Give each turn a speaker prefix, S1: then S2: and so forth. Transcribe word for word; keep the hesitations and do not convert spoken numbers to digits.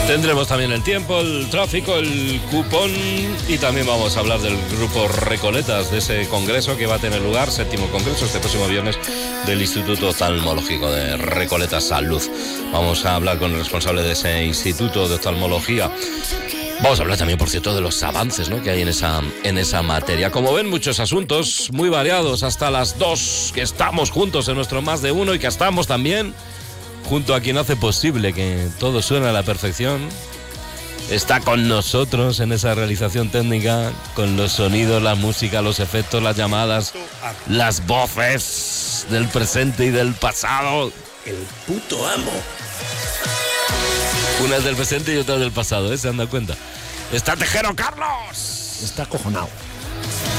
S1: Tendremos también el tiempo, el tráfico, el cupón y también vamos a hablar del grupo Recoletas, de ese congreso que va a tener lugar, séptimo congreso, este próximo viernes del Instituto Oftalmológico de Recoletas Salud. Vamos a hablar con el responsable de ese Instituto de Oftalmología. Vamos a hablar también, por cierto, de los avances, ¿no?, que hay en esa, en esa materia. Como ven, muchos asuntos muy variados hasta las dos, que estamos juntos en nuestro Más de Uno y que estamos también junto a quien hace posible que todo suene a la perfección. Está con nosotros en esa realización técnica, con los sonidos, la música, los efectos, las llamadas, las voces del presente y del pasado.
S2: El puto amo.
S1: Una es del presente y otra del pasado, ¿eh? ¿Se han dado cuenta? ¡Está Tejero Carlos!
S2: Está acojonado.